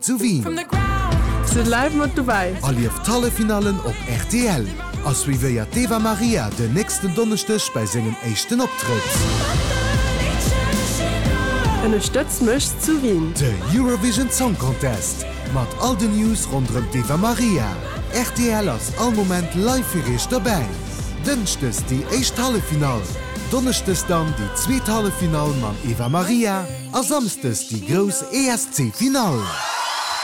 zu Wien. Se live mat duwei. All lief talle Finalen op RTL. Ass wie wéier Eva Maria den nächsten Donnerstech bei segem échten Optritt. Stëtzt mech zu Wien. De Eurovision Song Contest. Mat all de News rondrem Eva Maria. RTL ass all moment live-firisch dabei. Dënchtes die echt Hallefinal. Donnerchtes dann die zweet Hallefinal man Eva Maria. A samstes die Gros ESC-Final.